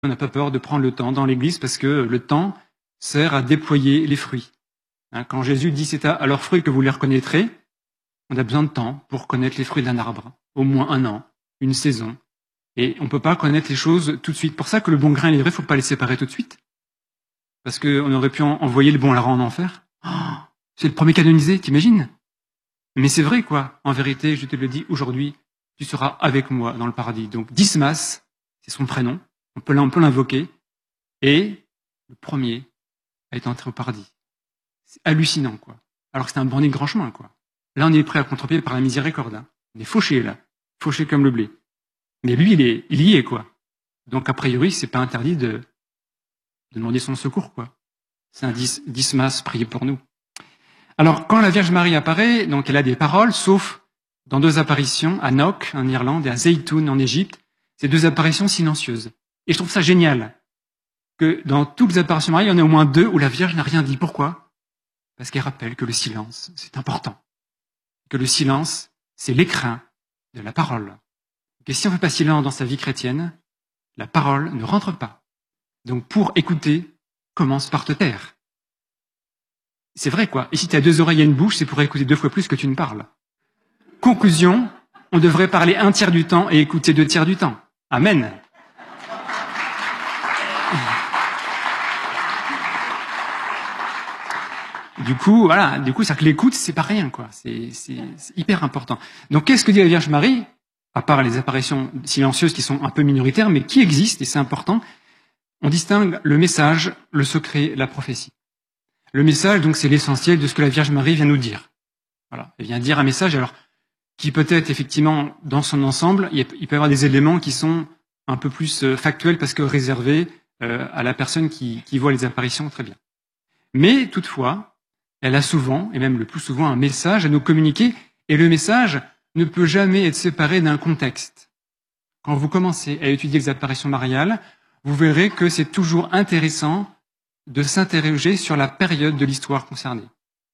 On n'a pas peur de prendre le temps dans l'Église parce que le temps sert à déployer les fruits. Quand Jésus dit c'est à leurs fruits que vous les reconnaîtrez, on a besoin de temps pour connaître les fruits d'un arbre, au moins 1 an, une saison. Et on ne peut pas connaître les choses tout de suite. Pour ça que le bon grain et l'ivraie, il ne faut pas les séparer tout de suite. Parce qu'on aurait pu envoyer le bon larron en enfer. Oh, c'est le premier canonisé, t'imagines? Mais c'est vrai, quoi. En vérité, je te le dis, aujourd'hui, tu seras avec moi dans le paradis. Donc, Dismas, c'est son prénom. On peut l'invoquer. Et le premier a été entré au paradis. C'est hallucinant, quoi. Alors que c'était un borné de grand chemin, quoi. Là, on est prêt à contre-pied par la miséricorde. Hein. On est fauché, là. Fauché comme le blé. Mais lui, il y est, quoi. Donc, a priori, c'est pas interdit de demander son secours, quoi. C'est un Dismas, priez pour nous. Alors, quand la Vierge Marie apparaît, donc elle a des paroles, sauf dans 2 apparitions, à Noc, en Irlande, et à Zeytoun, en Égypte. C'est 2 apparitions silencieuses. Et je trouve ça génial que dans toutes les apparitions mariées, il y en a au moins 2 où la Vierge n'a rien dit. Pourquoi? Parce qu'elle rappelle que le silence, c'est important. Que le silence, c'est l'écrin de la parole. Et si on ne fait pas silence dans sa vie chrétienne, la parole ne rentre pas. Donc pour écouter, commence par te taire. C'est vrai, quoi. Et si tu as 2 oreilles et une bouche, c'est pour écouter 2 fois plus que tu ne parles. Conclusion, on devrait parler 1/3 du temps et écouter 2/3 du temps. Amen. Du coup, voilà, c'est que l'écoute, c'est pas rien, quoi. C'est hyper important. Donc, qu'est-ce que dit la Vierge Marie? À part les apparitions silencieuses qui sont un peu minoritaires, mais qui existent, et c'est important, on distingue le message, le secret, la prophétie. Le message, donc, c'est l'essentiel de ce que la Vierge Marie vient nous dire. Voilà. Elle vient dire un message, alors, qui peut être, effectivement, dans son ensemble, il peut y avoir des éléments qui sont un peu plus factuels parce que réservés à la personne qui voit les apparitions très bien. Mais, toutefois, elle a souvent, et même le plus souvent, un message à nous communiquer, et le message ne peut jamais être séparé d'un contexte. Quand vous commencez à étudier les apparitions mariales, vous verrez que c'est toujours intéressant de s'interroger sur la période de l'histoire concernée.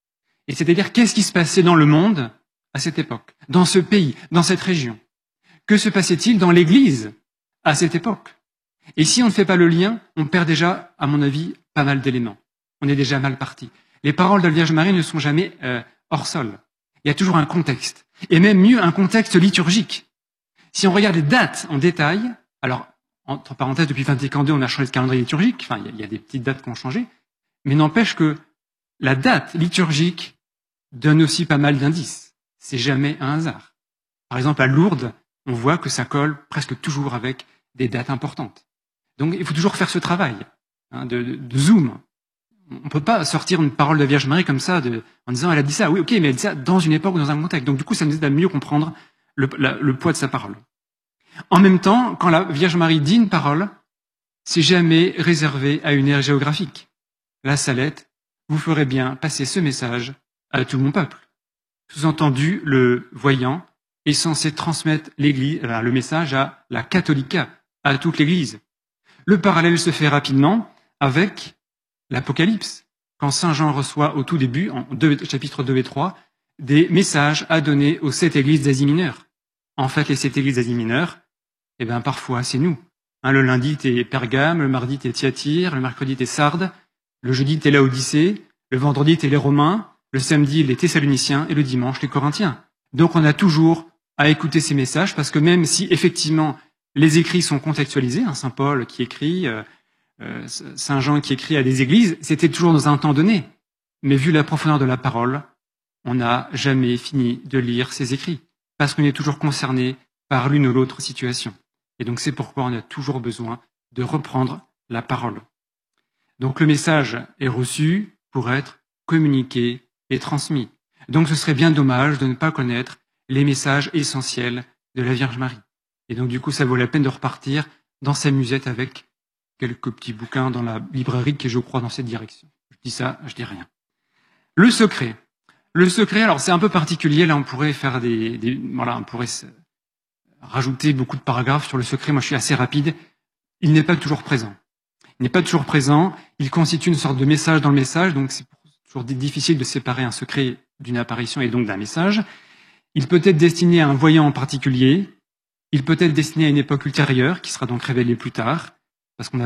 Et c'est-à-dire, qu'est-ce qui se passait dans le monde à cette époque, dans ce pays, dans cette région? Que se passait-il dans l'Église à cette époque? Et si on ne fait pas le lien, on perd déjà, à mon avis, pas mal d'éléments. On est déjà mal parti. Les paroles de la Vierge Marie ne sont jamais hors sol. Il y a toujours un contexte. Et même mieux, un contexte liturgique. Si on regarde les dates en détail, alors, entre parenthèses, depuis Vatican II, on a changé de calendrier liturgique. Enfin, il y a des petites dates qui ont changé. Mais n'empêche que la date liturgique donne aussi pas mal d'indices. C'est jamais un hasard. Par exemple, à Lourdes, on voit que ça colle presque toujours avec des dates importantes. Donc, il faut toujours faire ce travail de zoom. On ne peut pas sortir une parole de la Vierge Marie comme ça en disant elle a dit ça, oui, ok, mais elle dit ça dans une époque ou dans un contexte. Donc du coup, ça nous aide à mieux comprendre le poids de sa parole. En même temps, quand la Vierge Marie dit une parole, c'est jamais réservé à une ère géographique. La Salette, vous ferez bien passer ce message à tout mon peuple. Sous-entendu, le voyant est censé transmettre le message à la catholica, à toute l'Église. Le parallèle se fait rapidement avec l'Apocalypse, quand Saint Jean reçoit au tout début, en chapitres 2 et 3, des messages à donner aux 7 églises d'Asie mineure. En fait, les 7 églises d'Asie mineure, parfois, c'est nous. Le lundi, t'es Pergame, le mardi, t'es Thyatire, le mercredi, t'es Sardes, le jeudi, t'es Laodicée, le vendredi, t'es les Romains, le samedi, les Thessaloniciens, et le dimanche, les Corinthiens. Donc, on a toujours à écouter ces messages, parce que même si, effectivement, les écrits sont contextualisés, Saint Paul qui écrit... Saint Jean qui écrit à des églises, c'était toujours dans un temps donné. Mais vu la profondeur de la parole, on n'a jamais fini de lire ces écrits, parce qu'on est toujours concerné par l'une ou l'autre situation. Et donc c'est pourquoi on a toujours besoin de reprendre la parole. Donc le message est reçu pour être communiqué et transmis. Donc ce serait bien dommage de ne pas connaître les messages essentiels de la Vierge Marie. Et donc du coup, ça vaut la peine de repartir dans sa musette avec quelques petits bouquins dans la librairie qui, je crois, dans cette direction. Je dis ça, je dis rien. Le secret. Le secret, alors c'est un peu particulier. Là, on pourrait faire on pourrait rajouter beaucoup de paragraphes sur le secret. Moi, je suis assez rapide. Il n'est pas toujours présent. Il n'est pas toujours présent. Il constitue une sorte de message dans le message. Donc, c'est toujours difficile de séparer un secret d'une apparition et donc d'un message. Il peut être destiné à un voyant en particulier. Il peut être destiné à une époque ultérieure, qui sera donc révélée plus tard. parce qu'on a